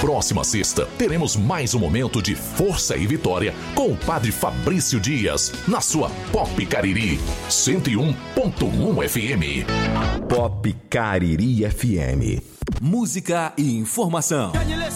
próxima sexta, teremos mais um momento de força e vitória com o Padre Fabrício Dias, na sua Pop Cariri 101.1 FM. Pop Cariri FM. Música e informação.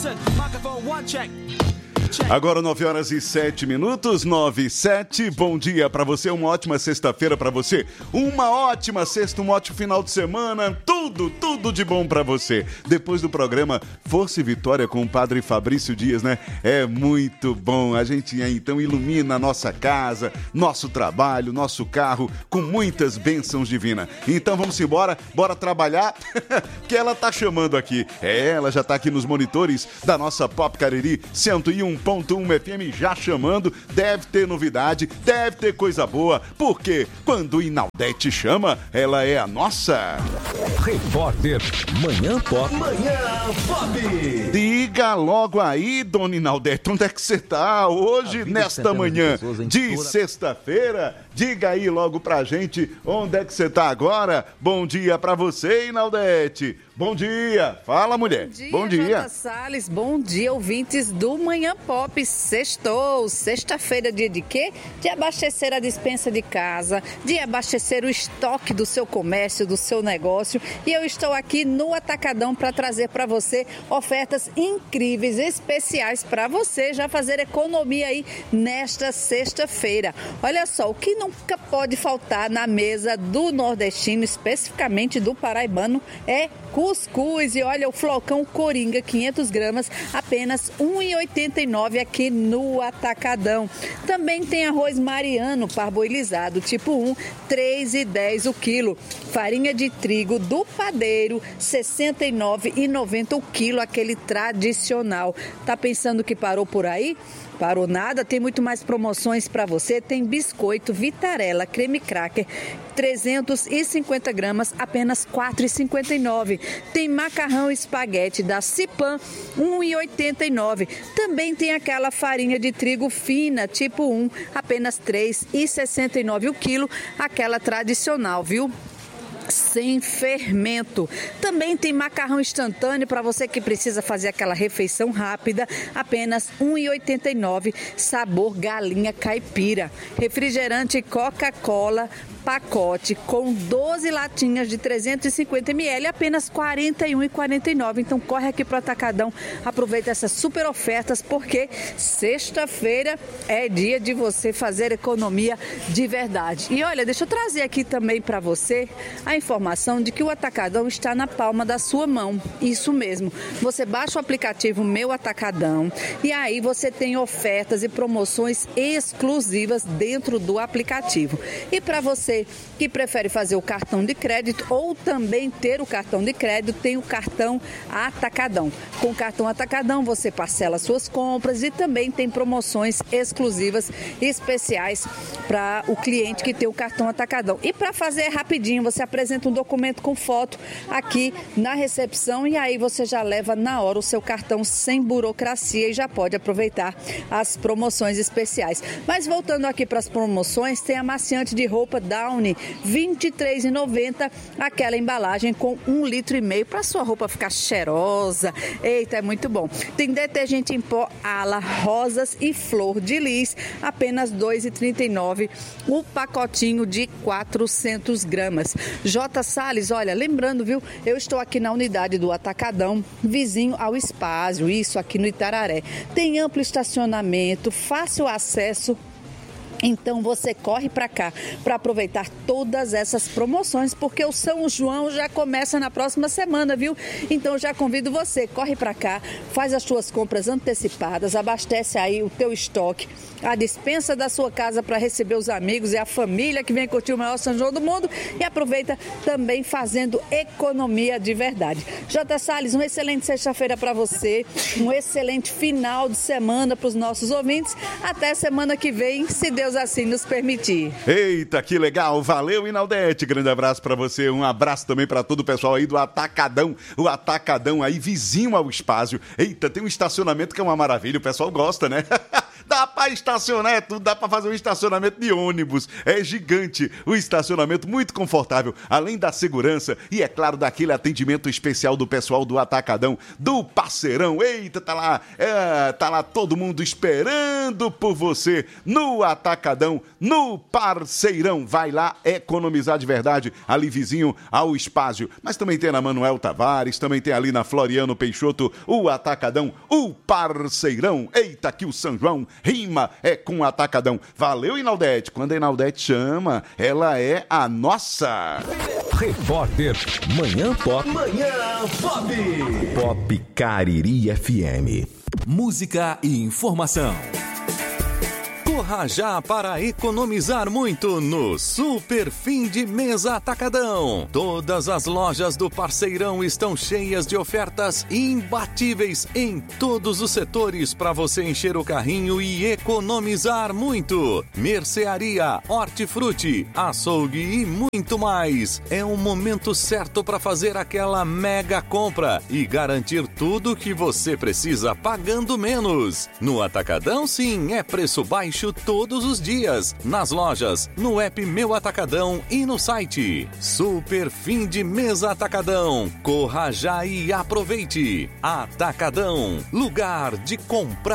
Agora 9h07, 9h07. Bom dia pra você, uma ótima sexta-feira pra você, uma ótima sexta, um ótimo final de semana, tudo de bom pra você. Depois do programa Força e Vitória com o Padre Fabrício Dias, né? É muito bom, a gente então ilumina a nossa casa, nosso trabalho, nosso carro, com muitas bênçãos divinas. Então vamos embora, bora trabalhar, que ela tá chamando aqui. Ela já tá aqui nos monitores da nossa Pop Cariri 101.1 FM, já chamando. Deve ter novidade, deve ter coisa boa, porque quando o Inaldete chama, ela é a nossa Repórter Manhã Pop. Manhã Pop. Diga logo aí, dona Inaldete, onde é que você tá hoje, nesta manhã de sexta-feira? Diga aí logo pra gente onde é que você tá agora. Bom dia pra você, Inaldete. Bom dia. Fala, mulher. Bom dia. Jota Salles. Bom dia, ouvintes do Manhã Pop. Sextou. Sexta-feira, dia de quê? De abastecer a despensa de casa, de abastecer o estoque do seu comércio, do seu negócio. E eu estou aqui no Atacadão para trazer para você ofertas incríveis, especiais para você já fazer economia aí nesta sexta-feira. Olha só, o que nunca pode faltar na mesa do nordestino, especificamente do paraibano, é cuscuz. E olha, o flocão Coringa, 500 gramas, apenas R$ 1,89 aqui no Atacadão. Também tem arroz mariano parboilizado, tipo 1, R$ 3,10 o quilo. Farinha de trigo do padeiro, R$ 69,90 o quilo, aquele tradicional. Tá pensando que parou por aí? Parou nada, tem muito mais promoções para você. Tem biscoito Vitarella, creme cracker, 350 gramas, apenas R$ 4,59. Tem macarrão espaguete da Cipan, R$ 1,89. Também tem aquela farinha de trigo fina, tipo 1, apenas R$ 3,69 o quilo, aquela tradicional, viu? Sem fermento. Também tem macarrão instantâneo para você que precisa fazer aquela refeição rápida, apenas R$ 1,89, sabor galinha caipira. Refrigerante Coca-Cola pacote com 12 latinhas de 350 ml, apenas R$ 41,49. Então corre aqui para o Atacadão, aproveita essas super ofertas, porque sexta-feira é dia de você fazer economia de verdade. E olha, deixa eu trazer aqui também para você a informação de que o Atacadão está na palma da sua mão. Isso mesmo, você baixa o aplicativo Meu Atacadão e aí você tem ofertas e promoções exclusivas dentro do aplicativo. E para você que prefere fazer o cartão de crédito ou também ter o cartão de crédito, tem o cartão Atacadão. Com o cartão Atacadão você parcela suas compras e também tem promoções exclusivas e especiais para o cliente que tem o cartão Atacadão. E para fazer rapidinho, você apresenta um documento com foto aqui na recepção e aí você já leva na hora o seu cartão sem burocracia e já pode aproveitar as promoções especiais. Mas voltando aqui para as promoções, tem amaciante de roupa Downy, R$ 23,90, aquela embalagem com 1,5 litro para sua roupa ficar cheirosa. Eita, é muito bom. Tem detergente em pó Ala, rosas e flor de lis, apenas R$ 2,39, o pacotinho de 400 gramas. Jota Salles, olha, lembrando, viu, eu estou aqui na unidade do Atacadão, vizinho ao Espásio, isso aqui no Itararé. Tem amplo estacionamento, fácil acesso. Então você corre para cá para aproveitar todas essas promoções, porque o São João já começa na próxima semana, viu? Então já convido você, corre para cá, faz as suas compras antecipadas, abastece aí o teu estoque, a despensa da sua casa para receber os amigos e a família que vem curtir o maior São João do mundo e aproveita também fazendo economia de verdade. Jota Salles, uma excelente sexta-feira para você, um excelente final de semana para os nossos ouvintes. Até semana que vem, se Deus assim nos permitir. Eita, que legal, valeu, Inaldete, grande abraço pra você, um abraço também pra todo o pessoal aí do Atacadão, o Atacadão aí vizinho ao Espásio. Eita, tem um estacionamento que é uma maravilha, o pessoal gosta, né? Dá pra estacionar, tudo dá pra fazer um estacionamento de ônibus. É gigante, o estacionamento muito confortável, além da segurança e, é claro, daquele atendimento especial do pessoal do Atacadão, do Parceirão. Eita, tá lá todo mundo esperando por você no Atacadão, no Parceirão. Vai lá economizar de verdade, ali vizinho ao Espásio. Mas também tem na Manuel Tavares, também tem ali na Floriano Peixoto, o Atacadão, o Parceirão. Eita, que o São João rima com o Atacadão. Valeu, Inaldete. Quando a Inaldete chama, ela é a nossa. Repórter Manhã Pop. Manhã Pop. Pop Cariri FM. Música e informação. Corra já para economizar muito no Super Fim de Mês Atacadão. Todas as lojas do Parceirão estão cheias de ofertas imbatíveis em todos os setores para você encher o carrinho e economizar muito. Mercearia, hortifruti, açougue e muito mais. É o momento certo para fazer aquela mega compra e garantir tudo que você precisa pagando menos. No Atacadão, sim, é preço baixo todos os dias, nas lojas, no app Meu Atacadão e no site. Super Fim de Mês Atacadão. Corra já e aproveite. Atacadão, lugar de comprar